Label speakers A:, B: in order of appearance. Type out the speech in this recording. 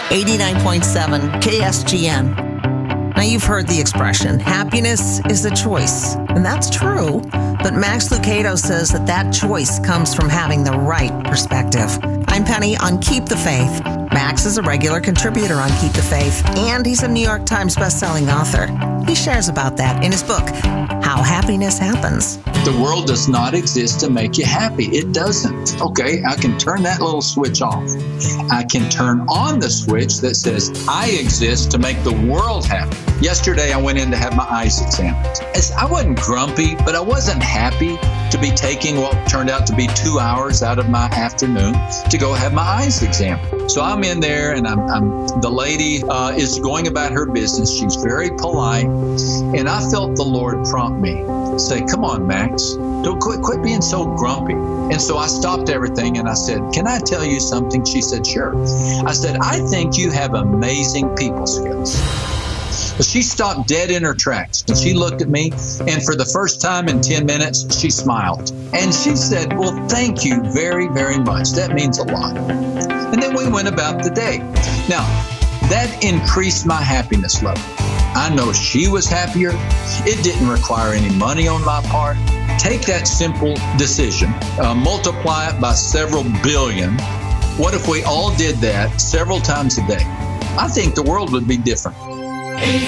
A: 89.7 KSGN. Now, you've heard the expression, happiness is a choice, and that's true, but Max Lucado says that choice comes from having the right perspective. I'm Penny on Keep the Faith. Max is a regular contributor on Keep the Faith, and he's a New York Times bestselling author. He shares about that in his book, How Happiness Happens.
B: The world does not exist to make you happy. It doesn't. Okay, I can turn that little switch off. I can turn on the switch that says I exist to make the world happy. Yesterday, I went in to have my eyes examined. I wasn't grumpy, but I wasn't happy to be taking what turned out to be 2 hours out of my afternoon to go have my eyes examined. So I'm in there, and the lady is going about her business. She's very polite, and I felt the Lord prompt me, say, "Come on, Max, don't quit being so grumpy." And so I stopped everything and I said, "Can I tell you something?" She said, "Sure." I said, "I think you have amazing people skills." But she stopped dead in her tracks and she looked at me, and for the first time in 10 minutes, she smiled. And she said, "Well, thank you very, very much. That means a lot." And then we went about the day. Now, that increased my happiness level. I know she was happier. It didn't require any money on my part. Take that simple decision, multiply it by several billion. What if we all did that several times a day? I think the world would be different.